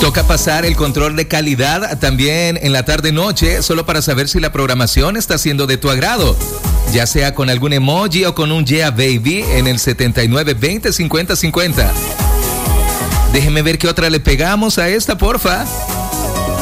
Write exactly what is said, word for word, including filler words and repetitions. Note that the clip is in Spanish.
Toca pasar el control de calidad también en la tarde-noche, solo para saber si la programación está siendo de tu agrado, ya sea con algún emoji o con un yeah baby en el setenta y nueve veinte cincuenta cincuenta. Déjeme ver qué otra le pegamos a esta, porfa.